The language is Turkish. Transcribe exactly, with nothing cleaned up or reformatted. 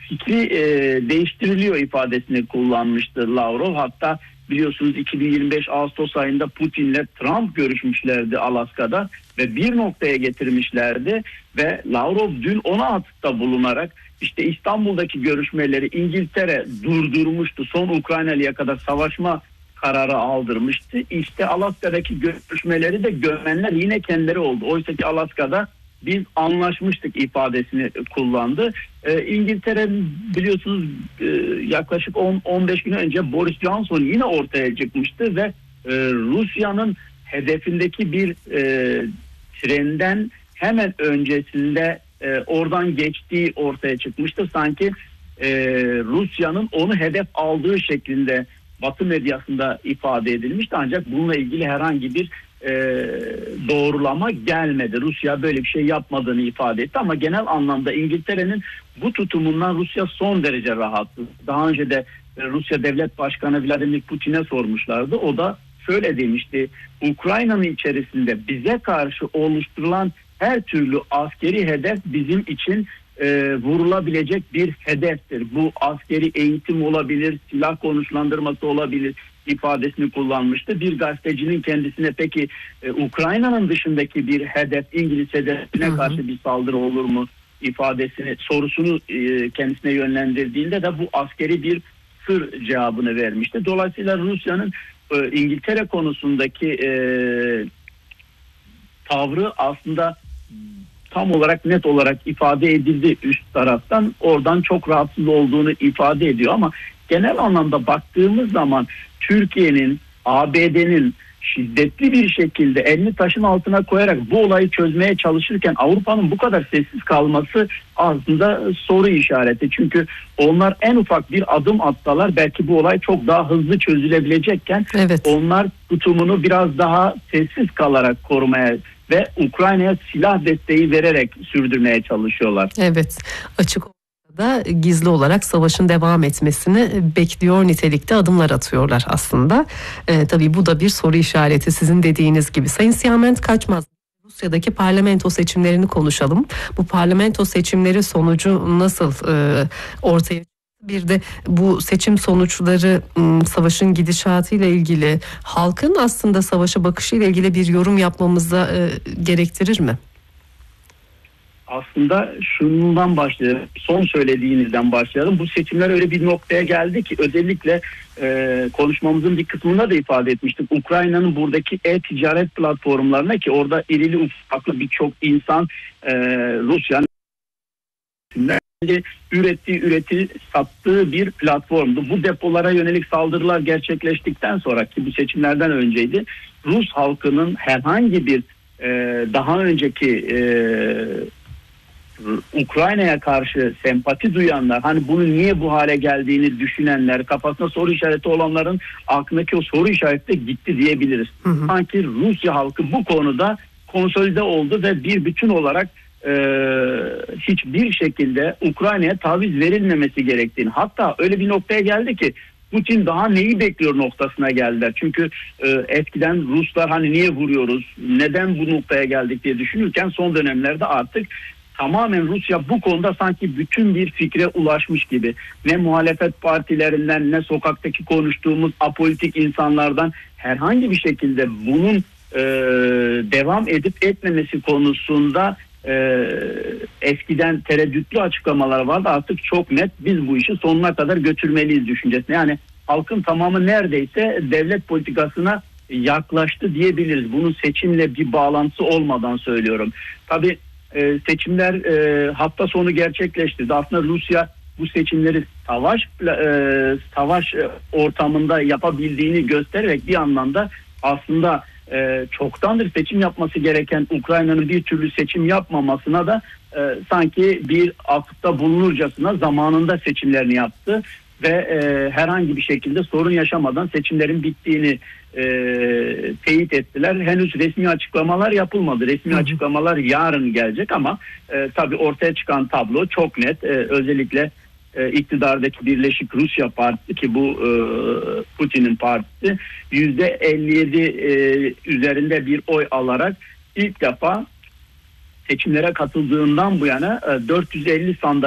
fikri e, değiştiriliyor ifadesini kullanmıştı Lavrov. Hatta biliyorsunuz iki bin yirmi beş Ağustos ayında Putin'le Trump görüşmüşlerdi Alaska'da ve bir noktaya getirmişlerdi ve Lavrov dün ona atıfta bulunarak işte İstanbul'daki görüşmeleri İngiltere durdurmuştu. Son Ukraynalı'ya kadar savaşma kararı aldırmıştı. İşte Alaska'daki görüşmeleri de gömenler yine kendileri oldu. Oysa ki Alaska'da biz anlaşmıştık ifadesini kullandı. Ee, İngiltere biliyorsunuz e, yaklaşık on on beş gün önce Boris Johnson yine ortaya çıkmıştı ve e, Rusya'nın hedefindeki bir e, trenden hemen öncesinde e, oradan geçtiği ortaya çıkmıştı. Sanki e, Rusya'nın onu hedef aldığı şeklinde Batı medyasında ifade edilmişti. Ancak bununla ilgili herhangi bir e, doğrulama gelmedi. Rusya böyle bir şey yapmadığını ifade etti ama genel anlamda İngiltere'nin bu tutumundan Rusya son derece rahatsız. Daha önce de Rusya Devlet Başkanı Vladimir Putin'e sormuşlardı. O da şöyle demişti: Ukrayna'nın içerisinde bize karşı oluşturulan her türlü askeri hedef bizim için e, vurulabilecek bir hedeftir. Bu askeri eğitim olabilir, silah konuşlandırması olabilir ifadesini kullanmıştı. Bir gazetecinin kendisine peki e, Ukrayna'nın dışındaki bir hedef, İngiliz hedefine hı hı. karşı bir saldırı olur mu ifadesini, sorusunu e, kendisine yönlendirdiğinde de bu askeri bir sır cevabını vermişti. Dolayısıyla Rusya'nın e, İngiltere konusundaki e, tavrı aslında tam olarak net olarak ifade edildi üst taraftan. Oradan çok rahatsız olduğunu ifade ediyor ama genel anlamda baktığımız zaman Türkiye'nin, A B D'nin şiddetli bir şekilde elini taşın altına koyarak bu olayı çözmeye çalışırken Avrupa'nın bu kadar sessiz kalması aslında soru işareti. Çünkü onlar en ufak bir adım atsalar belki bu olay çok daha hızlı çözülebilecekken evet. onlar tutumunu biraz daha sessiz kalarak korumaya ve Ukrayna'ya silah desteği vererek sürdürmeye çalışıyorlar. Evet, açık da gizli olarak savaşın devam etmesini bekliyor nitelikte adımlar atıyorlar aslında. Ee, tabii bu da bir soru işareti sizin dediğiniz gibi. Sayın Siyament Kaçmaz, Rusya'daki parlamento seçimlerini konuşalım. Bu parlamento seçimleri sonucu nasıl e, ortaya çıktı? Bir de bu seçim sonuçları savaşın gidişatıyla ilgili, halkın aslında savaşa bakışıyla ilgili bir yorum yapmamıza e, gerektirir mi? Aslında şundan başlayalım. Son söylediğinizden başlayalım. Bu seçimler öyle bir noktaya geldi ki özellikle e, konuşmamızın bir kısmında da ifade etmiştik. Ukrayna'nın buradaki e-ticaret platformlarına ki orada irili ufaklı birçok insan e, Rusya'nın ürettiği, üreti sattığı bir platformdu. Bu depolara yönelik saldırılar gerçekleştikten sonra ki bu seçimlerden önceydi. Rus halkının herhangi bir e, daha önceki e, Ukrayna'ya karşı sempati duyanlar, hani bunun niye bu hale geldiğini düşünenler, kafasında soru işareti olanların aklındaki o soru işareti de gitti diyebiliriz. Hı hı. Sanki Rusya halkı bu konuda konsolide oldu ve bir bütün olarak e, hiçbir şekilde Ukrayna'ya taviz verilmemesi gerektiğini, hatta öyle bir noktaya geldi ki Putin daha neyi bekliyor noktasına geldiler. Çünkü e, eskiden Ruslar hani niye vuruyoruz, neden bu noktaya geldik diye düşünürken son dönemlerde artık tamamen Rusya bu konuda sanki bütün bir fikre ulaşmış gibi. Ne muhalefet partilerinden ne sokaktaki konuştuğumuz apolitik insanlardan herhangi bir şekilde bunun e, devam edip etmemesi konusunda e, eskiden tereddütlü açıklamalar vardı. Artık çok net biz bu işi sonuna kadar götürmeliyiz düşüncesine. Yani halkın tamamı neredeyse devlet politikasına yaklaştı diyebiliriz. Bunun seçimle bir bağlantısı olmadan söylüyorum. Tabii Ee, seçimler e, hafta sonu gerçekleşti. Aslında Rusya bu seçimleri savaş e, savaş ortamında yapabildiğini göstererek bir anlamda aslında e, çoktandır seçim yapması gereken Ukrayna'nın bir türlü seçim yapmamasına da e, sanki bir atıfta bulunurcasına zamanında seçimlerini yaptı ve e, herhangi bir şekilde sorun yaşamadan seçimlerin bittiğini e, teyit ettiler. Henüz resmi açıklamalar yapılmadı. Resmi Hı-hı. açıklamalar yarın gelecek ama e, tabii ortaya çıkan tablo çok net. E, özellikle e, iktidardaki Birleşik Rusya Partisi ki bu e, Putin'in partisi yüzde elli yedi e, üzerinde bir oy alarak ilk defa seçimlere katıldığından bu yana e, dört yüz elli sandalye